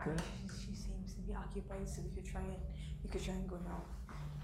She seems to be occupied, so we could try and go now.